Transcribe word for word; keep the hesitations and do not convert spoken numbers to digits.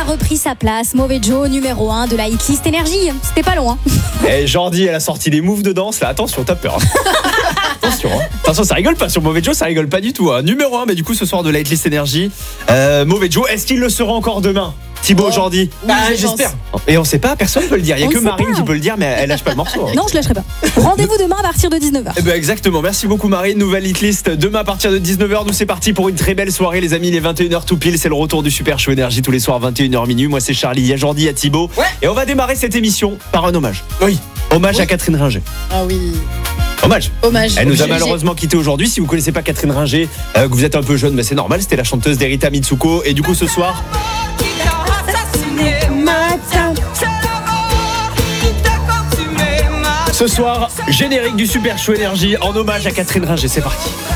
a repris sa place. Mauvais Joe, numéro un de la hitlist énergie. C'était pas loin. Et Jordi, elle a sorti des moves de danse. Là, attention, t'as peur. Attention, hein. Attention, ça rigole pas sur Mauvais Joe, ça rigole pas du tout. Hein. Numéro un, mais du coup, ce soir de la hitlist énergie. Euh, Mauvais Joe, est-ce qu'il le sera encore demain? Thibaut, Oh. Jordi? Oui, je j'espère. Et on sait pas, personne peut le dire. Il y a On que ne sait Marine pas. qui peut le dire, mais elle lâche pas le morceau. Hein. Non, je lâcherai pas. Rendez-vous demain à partir de dix-neuf heures. Eh ben exactement, merci beaucoup Marine, nouvelle hitlist demain à partir de dix-neuf heures. Nous c'est parti pour une très belle soirée les amis, il est vingt et une heures tout pile, c'est le retour du Super Show Énergie tous les soirs vingt et une heures minuit. Moi c'est Charlie, il y a Jordi, il y a Thibaut. Ouais. Et on va démarrer cette émission par un hommage. Oui. Hommage Oui. à Catherine Ringer. Ah oui. Hommage. Hommage. Elle nous a J'ai- malheureusement quitté aujourd'hui. Si vous connaissez pas Catherine Ringer, euh, que vous êtes un peu jeune, mais c'est normal, c'était la chanteuse d'Erita Mitsuko. Et du coup ce soir, ce soir, générique du Super Show Énergie en hommage à Catherine Ringer, c'est parti.